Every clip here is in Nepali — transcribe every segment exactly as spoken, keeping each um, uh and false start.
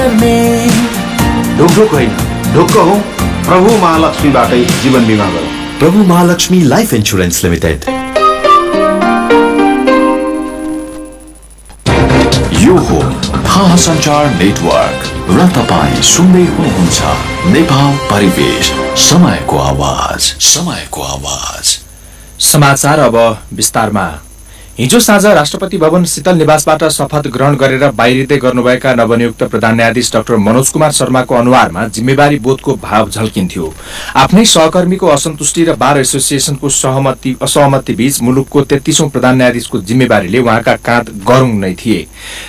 ढोक होइन, ढोक्क हौ प्रभु महालक्ष्मीबाटै जीवन बिमा गरौँ। प्रभु महालक्ष्मी लाइफ इन्स्योरेन्स लिमिटेड। यो हो थाहा सञ्चार नेटवर्क र तपाईँ सुन्दै हुनुहुन्छ नेपाल परिवेश, समयको आवाज, समयको आवाज। समाचार अब विस्तारमा। हिजो साँझ राष्ट्रपति भवन शीतल निवासबाट शपथ ग्रहण गरेर बाहिरिँदै गर्नुभएका नवनियुक्त प्रधान न्यायाधीश डाक्टर मनोज कुमार शर्माको अनुहारमा जिम्मेवारी बोधको भाव झल्किन्थ्यो। आफ्नै सहकर्मीको असन्तुष्टि र बार एसोसिएसनको सहमति असहमति बीच मुलुकको तेत्तीसौं प्रधान न्यायाधीशको जिम्मेवारीले उहाँका काँध गरुङ नै थिए।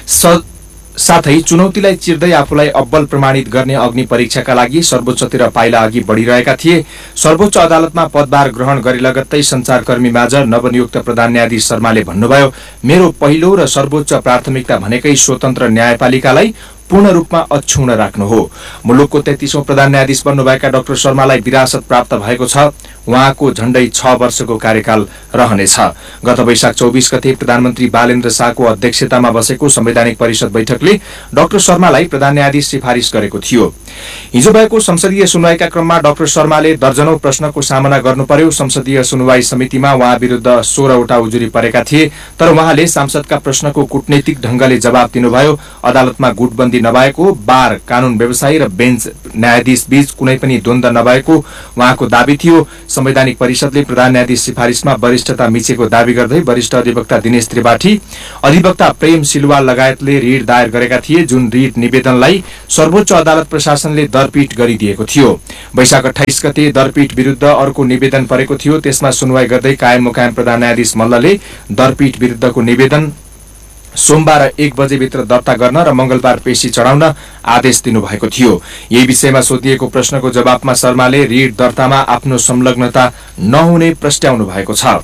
साथै चुनौतीलाई चिर्दै आफूलाई अब्बल प्रमाणित गर्ने अग्नि परीक्षाका लागि सर्वोच्चतिर पाइला अघि बढ़िरहेका थिए। सर्वोच्च अदालतमा पदभार ग्रहण गरे लगत्तै संचारकर्मीमाझ नवनियुक्त प्रधान न्यायाधीश शर्माले भन्नुभयो, मेरो पहिलो र सर्वोच्च प्राथमिकता भनेकै स्वतन्त्र न्यायपालिकालाई पूर्ण रूपमा अक्षुण्ण राख्नु हो। मुलुकको तेत्तीसौं प्रधान न्यायाधीश बन्नुभएका डाक्टर शर्मालाई विरासत प्राप्त भएको छ। उहाँको झण्डै छ वर्षको कार्यकाल रहनेछ। गत वैशाख चौबीस गते प्रधानमन्त्री बालेन्द्र शाहको अध्यक्षतामा बसेको संवैधानिक परिषद बैठकले डाक्टर शर्मालाई प्रधान न्यायाधीश सिफारिस गरेको थियो। हिजो भएको संसदीय सुनवाईका क्रममा डाक्टर शर्माले दर्जनौं प्रश्नको सामना गर्नु पर्यो। संसदीय सुनवाई समितिमा उहाँ विरुद्ध सोह्रवटा उजुरी परेका थिए, तर उहाँले सांसदका प्रश्नको कूटनैतिक ढंगले जवाब दिनुभयो। अदालतमा गुटबन्दी नभएको, बार, कानून व्यवसायी र बेन्च न्यायाधीश बीच कुनै पनि द्वन्द्व नभएको उहाँको दाबी थियो। संवैधानिक परिषदले प्रधान न्यायाधीश सिफारिसमा वरिष्ठता मिचेको दावी गर्दै वरिष्ठ अधिवक्ता दिनेश त्रिपाठी, अधिवक्ता प्रेम सिलवाल लगायतले रिट दायर गरेका थिए, जुन रिट निवेदनलाई सर्वोच्च अदालत प्रशासनले दरपीट गरिदिएको थियो। वैशाख अठाइस गते दरपीट विरुद्ध अर्को निवेदन परेको थियो। त्यसमा सुनवाई गर्दै कायम मुकायम प्रधान न्यायाधीश मल्लले दरपीट विरुद्धको निवेदन सोमबार एक बजेभित्र दर्ता गर्न र मंगलबार पेशी चढाउन आदेश दिनुभएको थियो। यही विषयमा सोधिएको प्रश्नको जवाबमा शर्माले रिट दर्तामा आफ्नो संलग्नता नहुने प्रस्ट्याउनु भएको छ।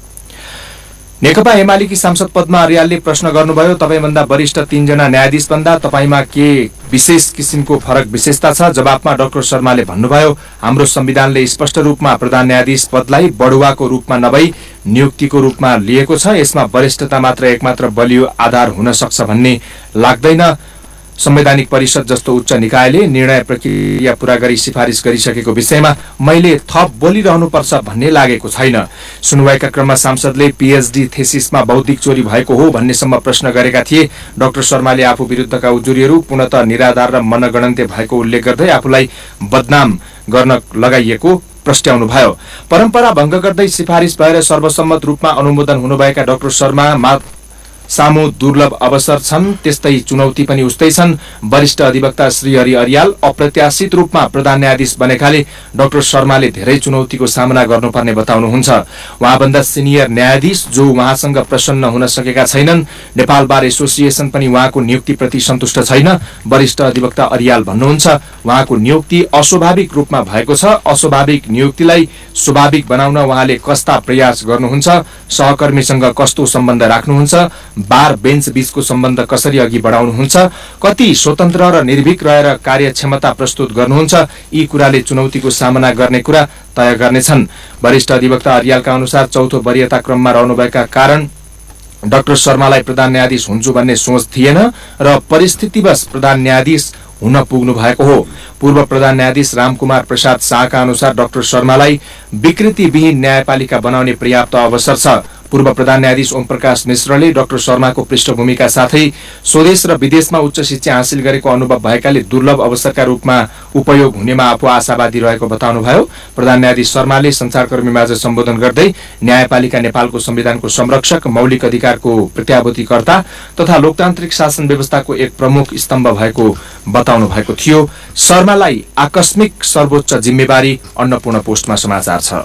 नेकपा एमालेकी सांसद पद्मा अर्यालले प्रश्न गर्नुभयो, तपाईभन्दा वरिष्ठ तीनजना न्यायाधीश भन्दा तपाईमा के विशेष किसिमको फरक विशेषता छ? जवाबमा डाक्टर शर्माले भन्नुभयो, हाम्रो संविधानले स्पष्ट रूपमा प्रधान न्यायाधीश पदलाई बढुवाको रूपमा नभई नियुक्तिको रूपमा लिएको छ। यसमा वरिष्ठता मात्र एकमात्र बलियो आधार हुन सक्छ भन्ने लाग्दैन। संवैधानिक परिषद जस्तो उच्च निकायले निर्णय प्रक्रिया पूरा गरी सिफारिस गरिसकेको विषयमा मैले थप बोलिरहनुपर्छ भन्ने लागेको छैन। सुनवाईका क्रममा सांसदले पीएचडी थेसिसमा बौद्धिक चोरी भएको हो भन्नेसम्म प्रश्न गरेका थिए। डाक्टर शर्माले आफू विरुद्धका उजुरीहरू पूर्णतः निराधार र मनगणन्ते भएको उल्लेख गर्दै आफूलाई बदनाम गर्न लगाइएको प्रस्ट्याउनु भयो। परम्परा भंग गर्दै सिफारिस भएर सर्वसम्मत रूपमा अनुमोदन हुनुभएका डाक्टर शर्मा सामु दुर्लभ अवसर छन्, त्यस्तै चुनौती पनि उस्तै छन्। वरिष्ठ अधिवक्ता श्रीहरि अर्याल अप्रत्याशित रूपमा प्रधान न्यायाधीश बनेकाले डाक्टर शर्माले धेरै चुनौतीको सामना गर्नुपर्ने बताउनुहुन्छ। उहाँभन्दा सिनियर न्यायाधीश जो उहाँसँग प्रसन्न हुन सकेका छैनन्। नेपाल बार एसोसिएसन पनि उहाँको नियुक्तिप्रति सन्तुष्ट छैन। वरिष्ठ अधिवक्ता अर्याल भन्नुहुन्छ, उहाँको नियुक्ति अस्वाभाविक रूपमा भएको छ। अस्वाभाविक नियुक्तिलाई स्वाभाविक बनाउन उहाँले कस्ता प्रयास गर्नुहुन्छ? सहकर्मीसँग कस्तो सम्बन्ध राख्नुहुन्छ? बार बेन्च बीचको सम्बन्ध कसरी अघि बढाउनुहुन्छ? कति स्वतन्त्र र निर्भीक रहेर कार्यक्षमता प्रस्तुत गर्नुहुन्छ? यी कुराले चुनौतीको सामना गर्ने कुरा तय गर्नेछन्। वरिष्ठ अधिवक्ता अर्यालका अनुसार चौथो वरीयता क्रममा रहनुभएका कारण डाक्टर शर्मालाई प्रधान न्यायाधीश हुन्छु भन्ने सोच थिएन र परिस्थितिवश प्रधान न्यायाधीश हुन पुग्नु भएको हो। पूर्व प्रधान न्यायाधीश रामकुमार प्रसाद शाहका अनुसार डाक्टर शर्मालाई विकृतिविहीन न्यायपालिका बनाउने पर्याप्त अवसर छ। पूर्व प्रधान न्यायाधीश ओम प्रकाश मिश्रले डाक्टर शर्माको पृष्ठभूमिका साथै स्वदेश र विदेशमा उच्च शिक्षा हासिल गरेको अनुभव भएकाले दुर्लभ अवसरका रूपमा उपयोग हुनेमा आफू आशावादी रहेको बताउनुभयो। प्रधान न्यायाधीश शर्माले संचारकर्मीमाझ सम्बोधन गर्दै न्यायपालिका नेपालको संविधानको संरक्षक, मौलिक अधिकारको प्रत्याभूतिकर्ता तथा लोकतान्त्रिक शासन व्यवस्थाको एक प्रमुख स्तम्भ भएको बताउनु भएको थियो। शर्मालाई आकस्मिक सर्वोच्च जिम्मेवारी। अन्नपूर्ण पोस्टमा समाचार छ।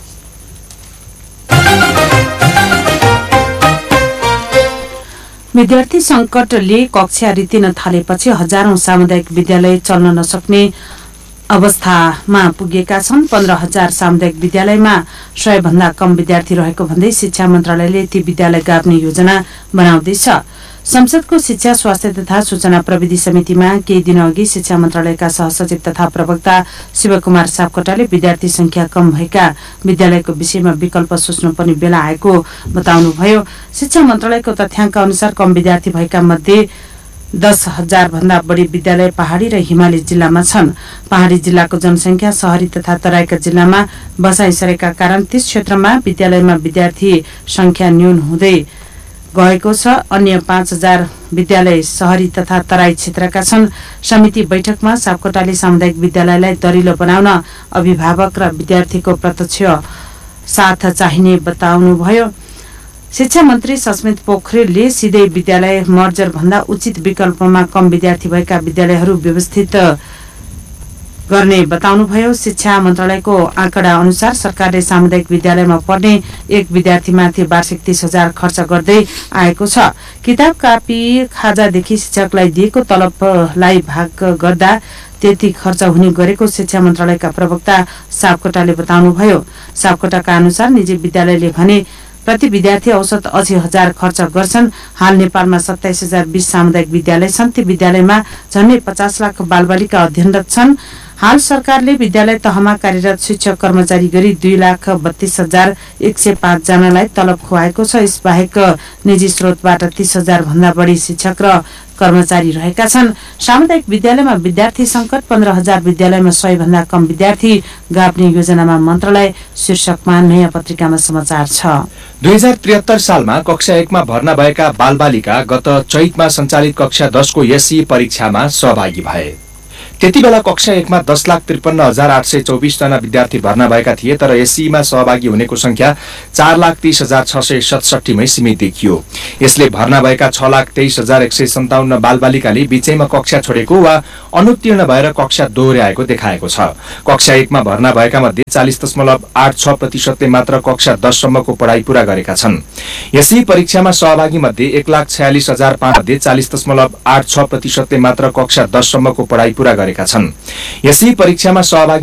विद्यार्थी संकटले कक्षा रित्तिन थालेपछि हजारौं सामुदायिक विद्यालय चल्न नसक्ने अवस्थामा पुगेका छन्। पन्ध्र हजार सामुदायिक विद्यालयमा सय भन्दा कम विद्यार्थी रहेको भन्दै शिक्षा मन्त्रालयले ती विद्यालय गाभ्ने योजना बनाउँदैछ। संसदको शिक्षा, स्वास्थ्य तथा सूचना प्रविधि समितिमा केही दिन अघि शिक्षा मन्त्रालयका सहसचिव तथा प्रवक्ता शिवकुमार सापकोटाले विद्यार्थी संख्या कम भएका विद्यालयको विषयमा विकल्प सोच्नुपर्ने बेला आएको बताउनुभयो। शिक्षा मन्त्रालयको तथ्याङ्क अनुसार कम विद्यार्थी भएका मध्ये दस हजार भन्दा बढी विद्यालय पहाड़ी र हिमाली जिल्लामा छन्। पहाड़ी जिल्लाको जनसंख्या शहरी तथा तराईका जिल्लामा बसाई सरेका कारण त्यस क्षेत्रमा विद्यालयमा विद्यार्थी संख्या न्यून हुँदै गएको छ। अन्य पाँच हजार विद्यालय शहरी तथा तराई क्षेत्रका छन्। समिति बैठकमा सापकोटाले सामुदायिक विद्यालयलाई दरिलो बनाउन अभिभावक र विद्यार्थीको प्रत्यक्ष साथ चाहिने बताउनुभयो। शिक्षा मन्त्री सस्मित पोखरेलले सिधै विद्यालय मर्जर भन्दा उचित विकल्पमा कम विद्यार्थी भएका विद्यालयहरू व्यवस्थित गर्ने बताउनुभयो। शिक्षा मन्त्रालयको आँकडा अनुसार सरकारले सामुदायिक विद्यालयमा पढ्ने एक विद्यार्थीमाथि वार्षिक तीस हजार खर्च गर्दै आएको छ। किताब कापी खाजादेखि शिक्षकलाई दिएको तलबलाई भाग गर्दा त्यति खर्च हुने गरेको शिक्षा मन्त्रालयका प्रवक्ता सापकोटाले बताउनुभयो। सापकोटाका अनुसार निजी विद्यालयले भने प्रति विद्यार्थी औसत अस्सी हजार खर्च गर्छन्। हाल नेपालमा सत्ताइस हजार बीस सामुदायिक विद्यालय छन्। ती विद्यालयमा झन्डै पचास लाख बालबालिका अध्ययनरत छन्। हाल सरकारले विद्यालय तहमा कार्यरत शिक्षक कर्मचारी गरी दुई लाख बत्तीस हजार एक सय पाँच जनालाई तलब खुवाएको छ। यसबाहेक निजी स्रोतबाट तीस हजार भन्दा बढी शिक्षक र कर्मचारी रहेका छन्। सामुदायिक विद्यालयमा विद्यार्थी संकट, पन्ध्र हजार विद्यालयमा सय भन्दा कम विद्यार्थी गाप्ने योजनामा मन्त्रालय शीर्षकमा नयाँ पत्रिकामा समाचार छ। दुई हजार त्रिहत्तर सालमा कक्षा एकमा भर्ना भएका बालबालिका गत चैतमा सञ्चालित कक्षा दसको एसई परीक्षामा सहभागी भए। त्यति बेला कक्षा एकमा दस लाख त्रिपन्न हजार आठ सय चौबिस जना विद्यार्थी भर्ना भएका थिए, तर एसईमा सहभागी हुनेको संख्या चार लाख तीस हजार छ सय सतसठीमै सीमित देखियो। यसले भर्ना भएका छ लाख तेइस हजार एक सय सन्ताउन्न बालबालिकाले बीचैमा कक्षा छोडेको वा अनुत्तीर्ण भएर कक्षा दोहोर्याएको देखाएको छ। कक्षा एकमा भर्ना भएका मध्ये चालिस दशमलव आठ छ प्रतिशतले मात्र कक्षा दससम्मको पढाइ पूरा गरेका छन्। एसई परीक्षामा सहभागी मध्ये एक लाख छयालिस हजार पाँच मध्ये चालिस दशमलव आठ छ प्रतिशतले मात्र कक्षा दससम्मको पढाइ पूरा गरेका छन्। यसै परीक्षामा सहभागी